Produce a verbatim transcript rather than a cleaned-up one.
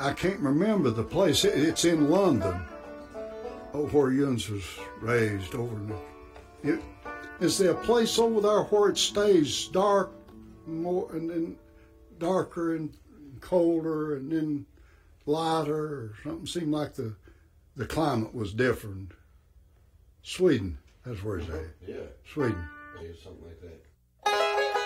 I can't remember the place. It, it's in London, oh, where Yuns was raised over in the, it, is there a place over there where it stays dark more and then darker and colder and then lighter or something? Seemed like the the climate was different. Sweden, that's where it's at. Yeah. Sweden. Yeah, something like that.